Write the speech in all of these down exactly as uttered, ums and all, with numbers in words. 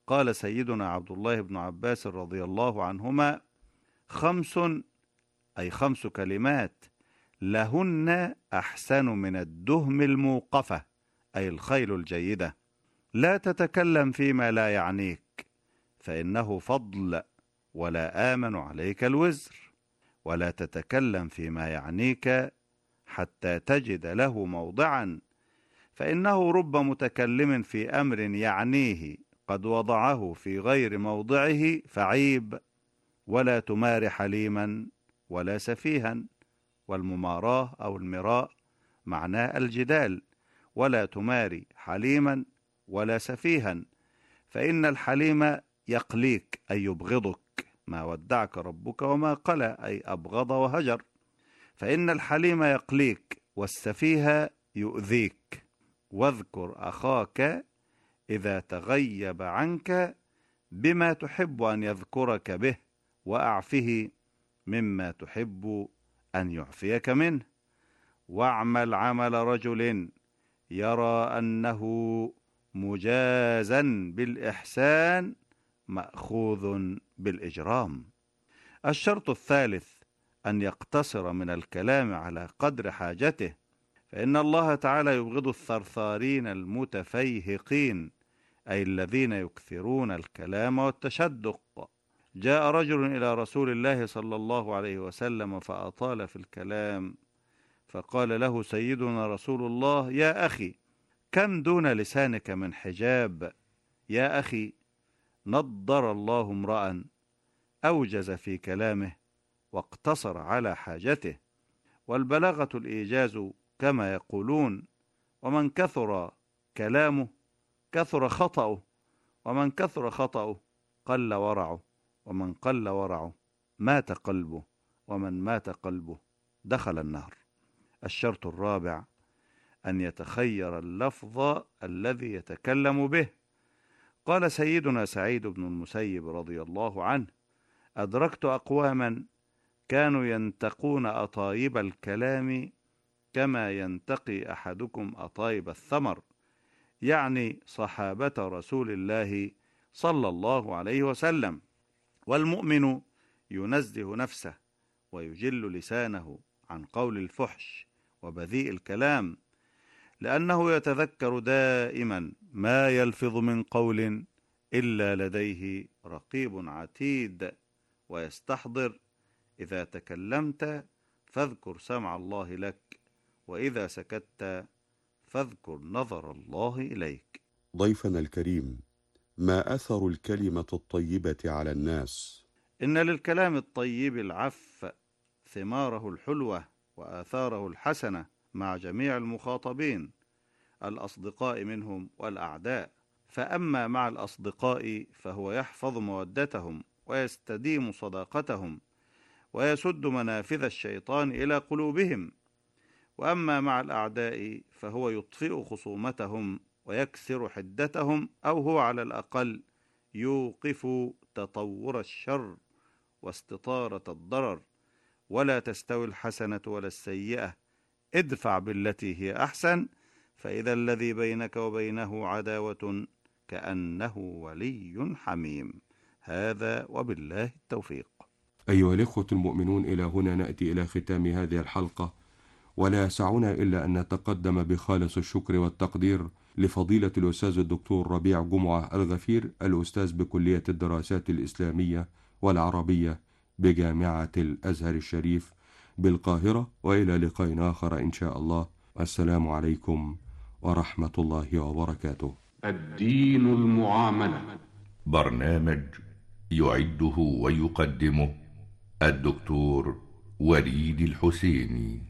قال سيدنا عبد الله بن عباس رضي الله عنهما: خمس، أي خمس كلمات، لهن أحسن من الدهم الموقفة، أي الخيل الجيدة: لا تتكلم فيما لا يعنيك فإنه فضل ولا آمن عليك الوزر، ولا تتكلم فيما يعنيك حتى تجد له موضعا، فإنه رب متكلم في أمر يعنيه قد وضعه في غير موضعه فعيب، ولا تمار حليما ولا سفيها. والمماراة أو المراء معناه الجدال، ولا تماري حليما ولا سفيها، فإن الحليم يقليك أي يبغضك، ما ودعك ربك وما قلى، أي أبغض وهجر، فإن الحليم يقليك، والسفيه يؤذيك. واذكر أخاك إذا تغيب عنك بما تحب أن يذكرك به، وأعفه مما تحب أن يعفيك منه. واعمل عمل رجل يرى أنه مجازا بالإحسان مأخوذ بالإجرام. الشرط الثالث أن يقتصر من الكلام على قدر حاجته، فإن الله تعالى يبغض الثرثارين المتفيهقين، أي الذين يكثرون الكلام والتشدق. جاء رجل إلى رسول الله صلى الله عليه وسلم فأطال في الكلام، فقال له سيدنا رسول الله: يا أخي، كم دون لسانك من حجاب؟ يا أخي، نضر الله امرأ أوجز في كلامه واقتصر على حاجته. والبلاغة الإيجاز كما يقولون، ومن كثر كلامه كثر خطأه، ومن كثر خطأه قل ورعه، ومن قل ورعه مات قلبه، ومن مات قلبه دخل النار. الشرط الرابع أن يتخير اللفظ الذي يتكلم به. قال سيدنا سعيد بن المسيب رضي الله عنه: أدركت أقواما كانوا ينتقون أطايب الكلام كما ينتقي أحدكم أطايب الثمر، يعني صحابة رسول الله صلى الله عليه وسلم. والمؤمن ينزه نفسه ويجل لسانه عن قول الفحش وبذيء الكلام، لأنه يتذكر دائما ما يلفظ من قول إلا لديه رقيب عتيد، ويستحضر: إذا تكلمت فاذكر سمع الله لك، وإذا سكت فاذكر نظر الله إليك. ضيفنا الكريم، ما أثر الكلمة الطيبة على الناس؟ إن للكلام الطيب العف، ثماره الحلوة وآثاره الحسنة مع جميع المخاطبين، الأصدقاء منهم والأعداء. فأما مع الأصدقاء فهو يحفظ مودتهم ويستديم صداقتهم ويسد منافذ الشيطان إلى قلوبهم. وأما مع الأعداء فهو يطفئ خصومتهم ويكسر حدتهم، أو هو على الأقل يوقف تطور الشر واستطارة الضرر. ولا تستوي الحسنة ولا السيئة، ادفع بالتي هي أحسن، فإذا الذي بينك وبينه عداوة كأنه ولي حميم. هذا وبالله التوفيق. أيها الإخوة المؤمنون، إلى هنا نأتي إلى ختام هذه الحلقة، ولا يسعنا إلا أن نتقدم بخالص الشكر والتقدير لفضيلة الأستاذ الدكتور ربيع جمعة الغفير، الأستاذ بكلية الدراسات الإسلامية والعربية بجامعة الأزهر الشريف بالقاهرة. وإلى لقاء آخر إن شاء الله. السلام عليكم ورحمة الله وبركاته. الدين المعاملة، برنامج يعده ويقدمه الدكتور وليد الحسيني.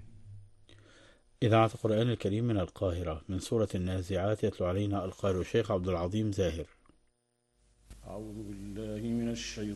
إذاعة القرآن الكريم من القاهرة، من سورة النازعات، يتلو علينا القارئ الشيخ عبد العظيم زاهر. أعوذ بالله من الشيطان